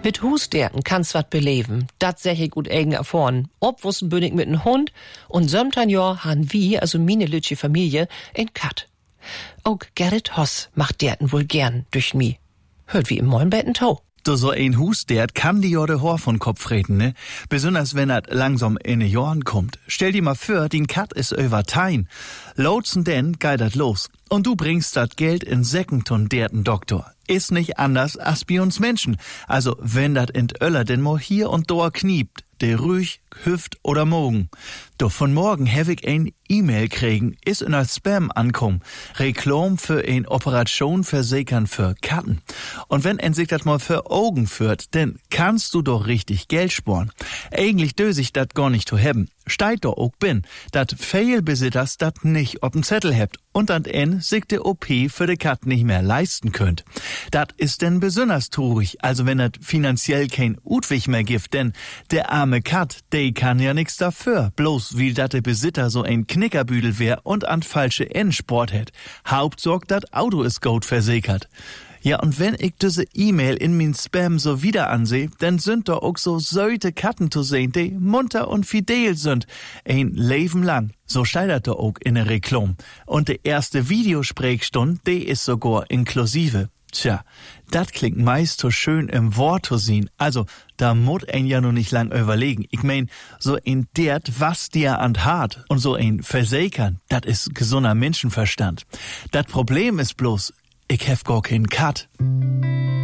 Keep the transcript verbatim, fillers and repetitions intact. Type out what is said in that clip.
Mit Husderten kann's wat beleven. Dat seh ich gut eigen erfahren. Obwussen bin ich mit n Hund und sömtan Jahr han wie, also meine lütsche Familie, ein Kat. Auch Gerrit Hoss macht derten wohl gern durch mi. Hört wie im Mollenbetten Tau. Do so ein Husdert kann die Jorde Hor von Kopf reden, ne? Besonders wenn er langsam in ne Jorn kommt. Stell dir mal vor, din Kat is über Tein. Lotsen denn geht dat los. Und du bringst dat Geld in Säckenton derten Doktor. Ist nicht anders als bei uns Menschen. Also, wenn dat in Öller denn mo hier und dort kniept, der ruhig, hüft oder mogen. Doch von morgen hab ich ein E-Mail kriegen, ist in als Spam ankommen. Reklam für ein Operation versichern für Katten. Und wenn en sich dat mal für Augen führt, dann kannst du doch richtig Geld sparen. Eigentlich dös ich dat gar nicht zu haben. Steigt doch auch bin, dat Fehlbesitters dat nicht ob'n Zettel hebt und an en sich de O P für de Kat nicht mehr leisten könnt. Dat ist denn besonders traurig, also wenn dat finanziell kein Utwig mehr gibt, denn der arme Kat, der kann ja nix dafür, bloß wie dat de Besitter so ein Knickerbüdel wär und an falsche Endsport hätt. Hauptsorg dat Auto ist gut versichert. Ja, und wenn ich diese E-Mail in min Spam so wieder anseh, dann sind da auch so söte Katten zu sehen, die munter und fidel sind. Ein Leben lang. So steigt da auch in der Reklam. Und die erste Videosprechstunde, die ist sogar inklusive. Tja, dat klingt meist so schön im Wort zu sehen. Also, da muss ein ja nur nicht lang überlegen. Ich mein, so ein dert, was dir an hart und so ein Versichern, dat ist gesunder Menschenverstand. Dat Problem ist bloß, ich hef gar keinen Kat.